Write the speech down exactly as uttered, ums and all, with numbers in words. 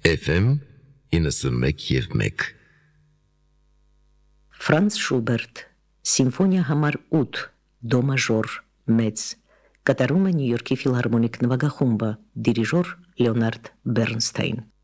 Էֆ Էմ իննսունմեկ և մեկ Ֆրանց Շուբերտ Սիմֆոնիա համար ութ դո մաժոր մեծ կատարում է Նյու Յորքի ֆիլհարմոնիկ նվագախումբը դիրիժոր Լեոնարդ Բեռնստայն